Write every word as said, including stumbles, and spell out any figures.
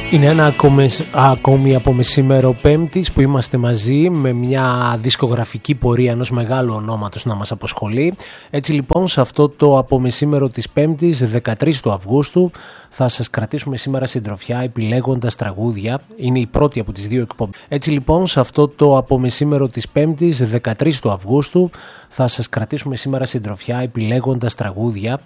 Είναι ένα ακόμη από μεσήμερο Πέμπτης που είμαστε μαζί με μια δισκογραφική πορεία ενός μεγάλου ονόματος να μας αποσχολεί. Έτσι λοιπόν σε αυτό το απομεσήμερο της Πέμπτης δεκατρείς του Αυγούστου θα σας κρατήσουμε σήμερα συντροφιά επιλέγοντας τραγούδια. Είναι η πρώτη από τις δύο εκπομπές. Έτσι λοιπόν σε αυτό το απομεσήμερο της Πέμπτης δεκατρείς του Αυγούστου θα σας κρατήσουμε σήμερα συντροφιά επιλέγοντας τραγούδια